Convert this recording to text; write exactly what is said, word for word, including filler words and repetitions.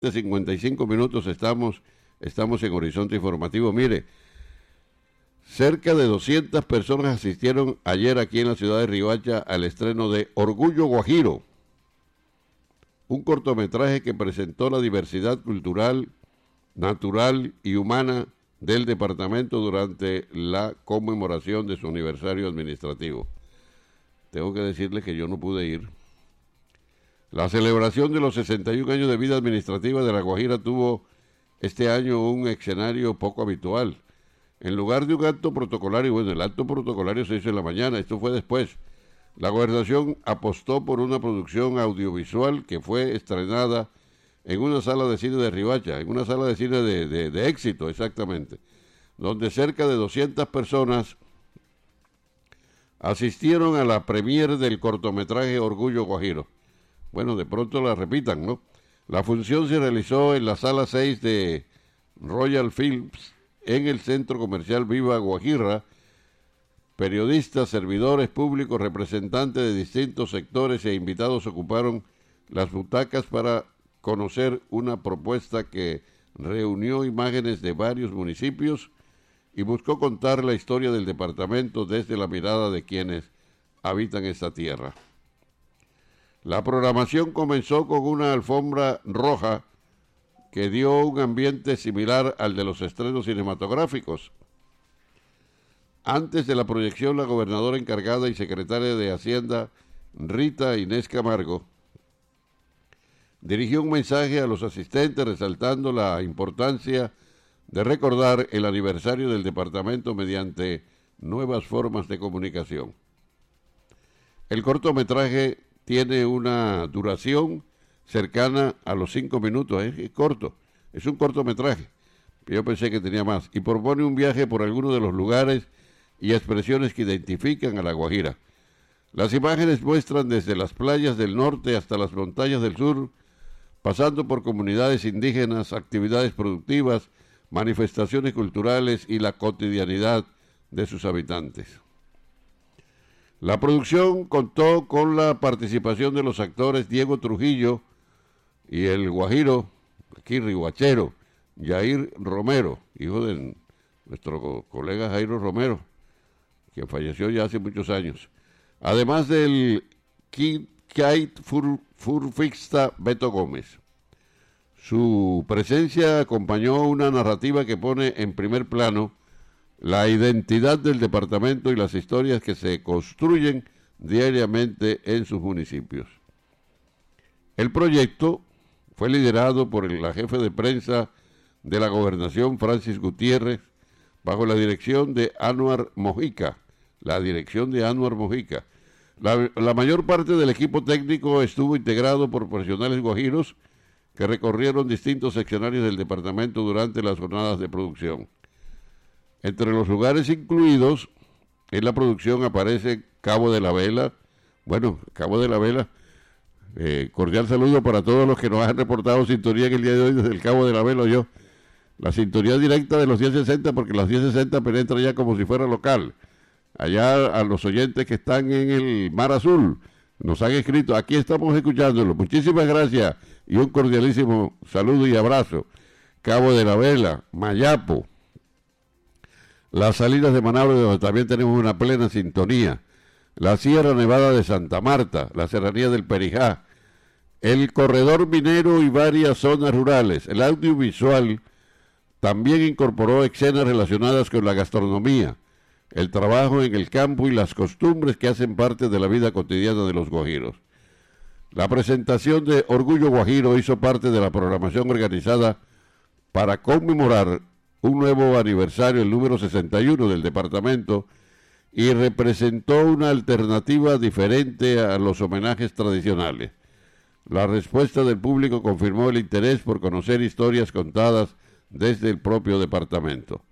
cincuenta y cinco minutos estamos, estamos en Horizonte Informativo. Mire, cerca de doscientas personas asistieron ayer aquí en la ciudad de Riohacha al estreno de Orgullo Guajiro, un cortometraje que presentó la diversidad cultural, natural y humana del departamento durante la conmemoración de su aniversario administrativo. Tengo que decirles que yo no pude ir. La celebración de los sesenta y un años de vida administrativa de La Guajira tuvo este año un escenario poco habitual. En lugar de un acto protocolario, bueno, el acto protocolario se hizo en la mañana, esto fue después. La gobernación apostó por una producción audiovisual que fue estrenada en una sala de cine de Riohacha, en una sala de cine de, de, de éxito, exactamente, donde cerca de doscientas personas asistieron a la premiere del cortometraje Orgullo Guajiro. Bueno, de pronto la repitan, ¿no? La función se realizó en la sala seis de Royal Films, en el centro comercial Viva Guajira. Periodistas, servidores públicos, representantes de distintos sectores e invitados ocuparon las butacas para conocer una propuesta que reunió imágenes de varios municipios y buscó contar la historia del departamento desde la mirada de quienes habitan esta tierra. La programación comenzó con una alfombra roja que dio un ambiente similar al de los estrenos cinematográficos. Antes de la proyección, la gobernadora encargada y secretaria de Hacienda, Rita Inés Camargo, dirigió un mensaje a los asistentes resaltando la importancia de recordar el aniversario del departamento mediante nuevas formas de comunicación. El cortometraje tiene una duración cercana a los cinco minutos, es, es corto, es un cortometraje, yo pensé que tenía más, y propone un viaje por algunos de los lugares y expresiones que identifican a La Guajira. Las imágenes muestran desde las playas del norte hasta las montañas del sur, pasando por comunidades indígenas, actividades productivas, manifestaciones culturales y la cotidianidad de sus habitantes. La producción contó con la participación de los actores Diego Trujillo y el guajiro, aquí rihuachero, Yair Romero, hijo de nuestro colega Jairo Romero, quien falleció ya hace muchos años. Además del Kite Furfixta Beto Gómez. Su presencia acompañó una narrativa que pone en primer plano la identidad del departamento y las historias que se construyen diariamente en sus municipios. El proyecto fue liderado por la jefe de prensa de la gobernación, Francis Gutiérrez, bajo la dirección de Anuar Mojica, la dirección de Anuar Mojica. La, la mayor parte del equipo técnico estuvo integrado por profesionales guajiros que recorrieron distintos seccionarios del departamento durante las jornadas de producción. Entre los lugares incluidos en la producción aparece Cabo de la Vela. Bueno, Cabo de la Vela, eh, cordial saludo para todos los que nos han reportado sintonía en el día de hoy desde el Cabo de la Vela. Yo, la sintonía directa de los diez sesenta, porque los diez sesenta penetra ya como si fuera local. Allá a los oyentes que están en el Mar Azul, nos han escrito, aquí estamos escuchándolo. Muchísimas gracias y un cordialísimo saludo y abrazo. Cabo de la Vela, Mayapo, las Salinas de Manaure, donde también tenemos una plena sintonía, la Sierra Nevada de Santa Marta, la Serranía del Perijá, el Corredor Minero y varias zonas rurales. El audiovisual también incorporó escenas relacionadas con la gastronomía, el trabajo en el campo y las costumbres que hacen parte de la vida cotidiana de los guajiros. La presentación de Orgullo Guajiro hizo parte de la programación organizada para conmemorar un nuevo aniversario, el número sesenta y uno del departamento, y representó una alternativa diferente a los homenajes tradicionales. La respuesta del público confirmó el interés por conocer historias contadas desde el propio departamento.